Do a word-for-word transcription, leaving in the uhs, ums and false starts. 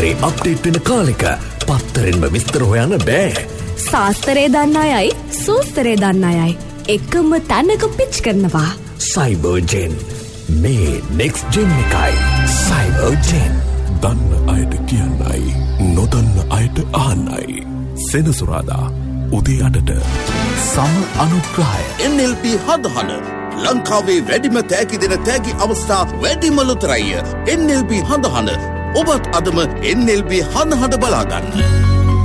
මේ අප්ඩේට් වෙන කාලෙක පත්තරෙන්ම විස්තර හොයන්න බෑ. සාස්තරේ දන්න අයයි සූස්තරේ දන්න අයයි එකම තැනක පිච් කරනවා. සයිබර්ජෙන් මේ නෙක්ස්ට් ජෙන් එකයි. සයිබර්ජෙන් දන්න අයට කියන්නයි නොදන්න අයට අහන්නයි. සෙනසුරාදා උදේ අටට සම අනුග්‍රහය. එන් එල් පී හදහන ලංකාවේ වැඩිම තෑගි දෙන තෑගි අවස්ථා වැඩිම ලොතරැය. එන් එල් පී හදහන ඔබත් අදම එන් එල් පී හදහන බලාගන්න.